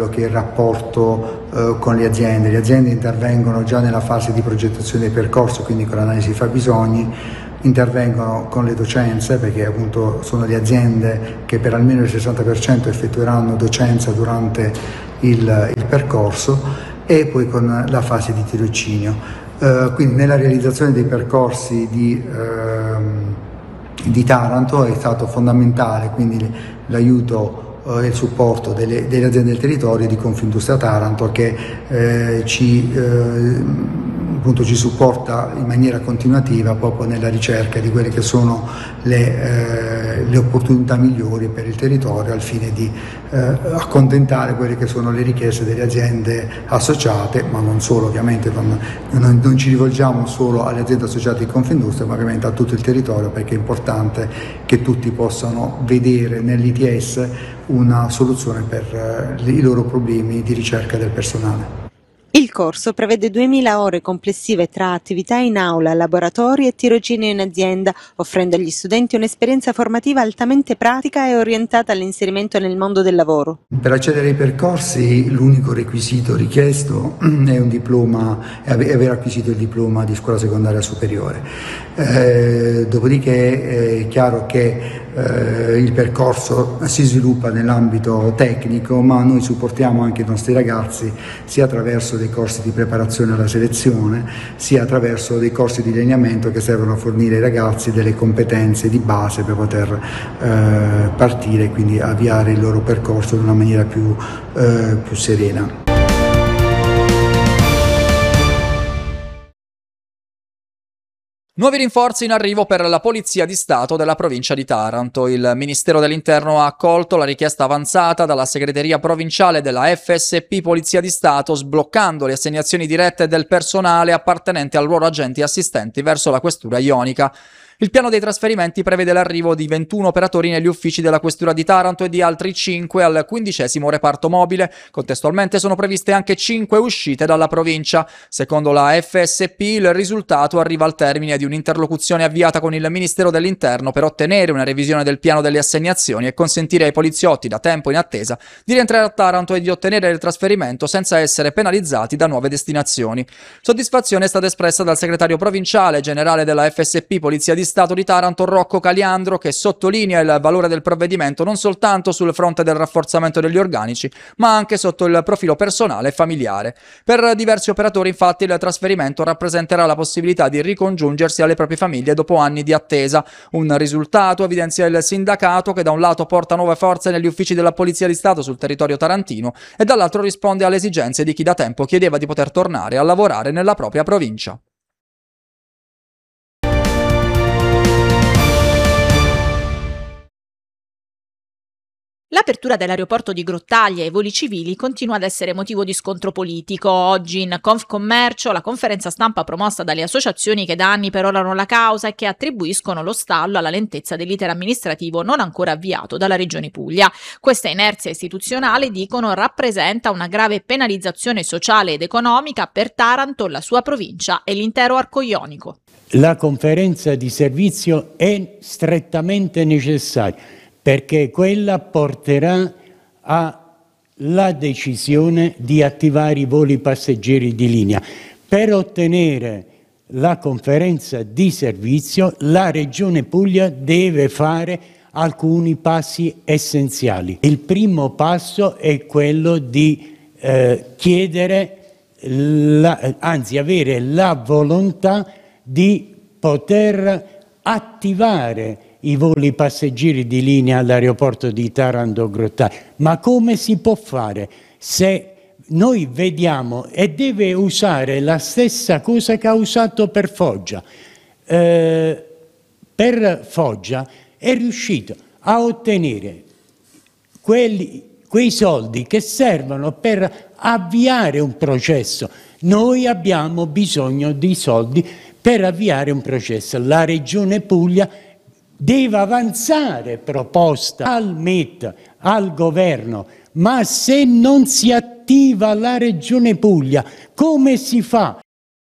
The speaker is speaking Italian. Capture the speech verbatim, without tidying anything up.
quello che è il rapporto eh, con le aziende. Le aziende intervengono già nella fase di progettazione del percorso, quindi con l'analisi fabbisogni, intervengono con le docenze, perché appunto sono le aziende che per almeno il sessanta per cento effettueranno docenza durante il, il percorso, e poi con la fase di tirocinio. Uh, quindi nella realizzazione dei percorsi di, uh, di Taranto è stato fondamentale quindi l'aiuto uh, e il supporto delle, delle aziende del territorio di Confindustria Taranto, che eh, ci, eh, appunto, ci supporta in maniera continuativa proprio nella ricerca di quelle che sono le, eh, le opportunità migliori per il territorio, al fine di eh, accontentare quelle che sono le richieste delle aziende associate, ma non solo, ovviamente non, non, non ci rivolgiamo solo alle aziende associate di Confindustria, ma ovviamente a tutto il territorio, perché è importante che tutti possano vedere nell'I T S una soluzione per eh, i loro problemi di ricerca del personale. Il corso prevede duemila ore complessive tra attività in aula, laboratori e tirocinio in azienda, offrendo agli studenti un'esperienza formativa altamente pratica e orientata all'inserimento nel mondo del lavoro. Per accedere ai percorsi l'unico requisito richiesto è un diploma, è aver acquisito il diploma di scuola secondaria superiore. Eh, dopodiché è chiaro che eh, il percorso si sviluppa nell'ambito tecnico, ma noi supportiamo anche i nostri ragazzi sia attraverso dei corsi di preparazione alla selezione, sia attraverso dei corsi di lineamento che servono a fornire ai ragazzi delle competenze di base per poter eh, partire e quindi avviare il loro percorso in una maniera più, eh, più serena. Nuovi rinforzi in arrivo per la Polizia di Stato della provincia di Taranto. Il Ministero dell'Interno ha accolto la richiesta avanzata dalla segreteria provinciale della F S P Polizia di Stato, sbloccando le assegnazioni dirette del personale appartenente al ruolo agenti e assistenti verso la questura ionica. Il piano dei trasferimenti prevede l'arrivo di ventuno operatori negli uffici della Questura di Taranto e di altri cinque al quindicesimo reparto mobile. Contestualmente sono previste anche cinque uscite dalla provincia. Secondo la F S P il risultato arriva al termine di un'interlocuzione avviata con il Ministero dell'Interno per ottenere una revisione del piano delle assegnazioni e consentire ai poliziotti da tempo in attesa di rientrare a Taranto e di ottenere il trasferimento senza essere penalizzati da nuove destinazioni. Soddisfazione è stata espressa dal segretario provinciale generale della F S P Polizia di Stato di Taranto, Rocco Caliandro, che sottolinea il valore del provvedimento non soltanto sul fronte del rafforzamento degli organici, ma anche sotto il profilo personale e familiare. Per diversi operatori, infatti, il trasferimento rappresenterà la possibilità di ricongiungersi alle proprie famiglie dopo anni di attesa. Un risultato, evidenzia il sindacato, che da un lato porta nuove forze negli uffici della Polizia di Stato sul territorio tarantino e dall'altro risponde alle esigenze di chi da tempo chiedeva di poter tornare a lavorare nella propria provincia. L'apertura dell'aeroporto di Grottaglie ai voli civili continua ad essere motivo di scontro politico. Oggi in Confcommercio la conferenza stampa promossa dalle associazioni che da anni perorano la causa e che attribuiscono lo stallo alla lentezza dell'iter amministrativo non ancora avviato dalla Regione Puglia. Questa inerzia istituzionale, dicono, rappresenta una grave penalizzazione sociale ed economica per Taranto, la sua provincia e l'intero arco ionico. La conferenza di servizio è strettamente necessaria, perché quella porterà alla decisione di attivare i voli passeggeri di linea. Per ottenere la conferenza di servizio, la Regione Puglia deve fare alcuni passi essenziali. Il primo passo è quello di eh, chiedere, la, anzi avere la volontà di poter attivare i voli passeggeri di linea all'aeroporto di Taranto-Grottaglie. Ma come si può fare se noi vediamo, e deve usare la stessa cosa che ha usato per Foggia? Eh, per Foggia è riuscito a ottenere quelli, quei soldi che servono per avviare un processo. Noi abbiamo bisogno di soldi per avviare un processo. La Regione Puglia deve avanzare proposta al M E T, al governo, ma se non si attiva la Regione Puglia, come si fa